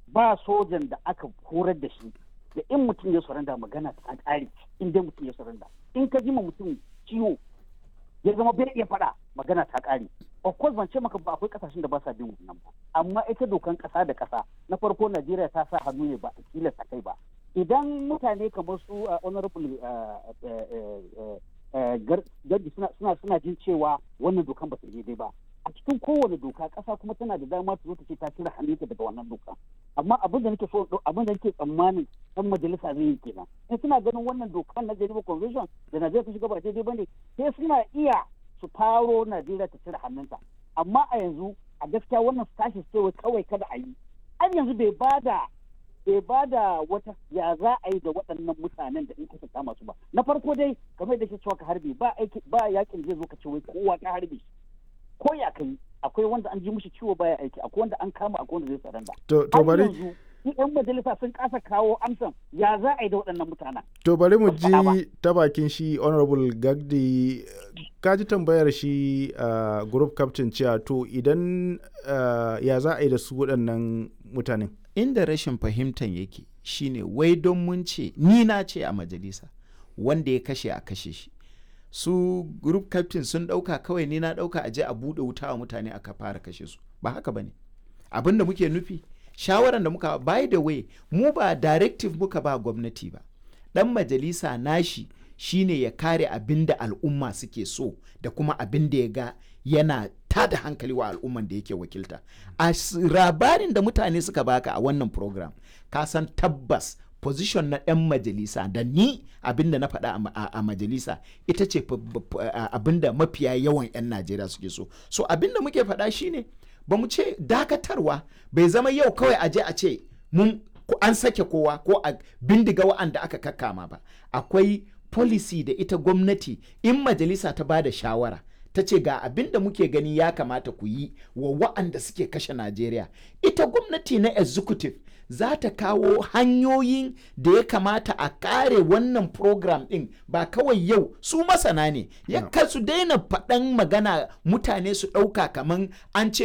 ba sojan da aka horar da shi da in mutum ya surrender magana ta ƙare. In dai mutum ya surrender, in ka ji ma mutum ciwo ya zama bai iya faɗa, magana ta ƙare. Of course ban ce maka ba akwai kasashen da ba sa bin wannan ba, amma ita dokan ƙasa da ƙasa na farko Najeriya ta sa hannu ne ba a tilasta kai ba. Idan mutane kamar su honorable Gardi suna jin cewa wannan dokan ba ta daidai ba, a cikin kowane doka ƙasa kuma tana da dama ta zo ta ce ta cire hannunta daga wannan doka. Amma abin da nake tsammanin ɗan majalisa zai yi kenan, in suna ganin wannan dokan na Geneva Convention da Najeriya ta shiga ba daidai ba ne, sai suna iya su faro Najeriya ta cire hannunta. Amma a yanzu a gaskiya wannan tashi cewa kawai kada a yi, an yanzu bai bada wata ya za a yi da waɗannan mutanen da in kusa kama su ba. Na farko dai kamar da ke cewa ka harbe ba yakin zai zo ka ce wai kowa ka harbe ko ya kai, akwai wanda an ji mushi ciwo baya aiki, akwai wanda an kama, akwai wanda zai saranda. To bari yanzu yan majalisa sun kasa kawo amsan ya za a yi da waɗannan mutanen. To bari mu ji ta bakin shi honorable Gagdi, ka ji tambayar shi group captain cewa to idan ya za a yi da su waɗannan mutanen. Inda rashin fahimtan yake shine wai don mun ce ni na ce a majalisa wanda ya kashe a kashe shi, su group captain sun dauka kawai ni na dauka aje a bude wuta wa mutane aka fara kashe su. Ba haka bane abinda muke nufi. Shawaran da muka, by the way, mu ba directive muka ba gwamnati ba, dan majalisa nashi shine ya kare abinda al'umma suke so da kuma abinda ya ga yana tada hankali wa al'umman da yake wakilta. A labarin da mutane suka baka a wannan program, ka san tabbas position na 'yan majalisa da ni abinda na faɗa a majalisa ita ce abinda mafiya yawan 'yan Najeriya suke so. So abinda muke faɗa shine ba mu ce dakatarwa bai zama yau kawai aje a ce mun an sake kowa ko a bindiga wa'anda aka kakkama ba. Akwai policy da ita gwamnati in majalisa ta bada shawara ta ce ga abin da muke gani ya kamata ku yi wa wa'anda suke kashe Najeriya, ita gwamnati na executive za ta kawo hanyoyin da ya kamata a kare wannan program ɗin. Ba kawai yau su masana ne ya kasu daina faɗan magana mutane su ɗauka kaman an ce